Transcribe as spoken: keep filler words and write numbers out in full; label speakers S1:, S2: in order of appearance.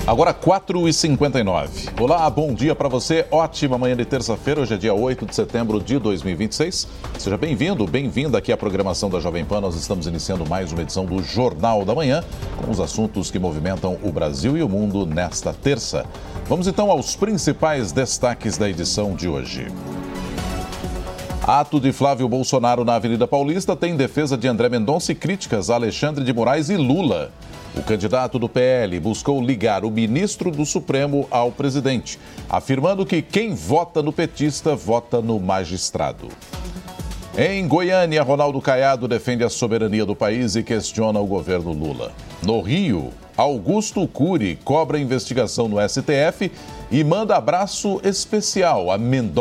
S1: Agora quatro e cinquenta e nove. Olá, bom dia para você. Ótima manhã de terça-feira. Hoje é dia oito de setembro de dois mil e vinte e seis. Seja bem-vindo, bem-vinda aqui à programação da Jovem Pan. Nós estamos iniciando mais uma edição do Jornal da Manhã, com os assuntos que movimentam o Brasil e o mundo nesta terça. Vamos então aos principais destaques da edição de hoje. Ato de Flávio Bolsonaro na Avenida Paulista tem defesa de André Mendonça e críticas a Alexandre de Moraes e Lula. O candidato do P L buscou ligar o ministro do Supremo ao presidente, afirmando que quem vota no petista vota no magistrado. Em Goiânia, Ronaldo Caiado defende a soberania do país e questiona o governo Lula. No Rio, Augusto Cury cobra investigação no S T F e manda abraço especial a Mendonça.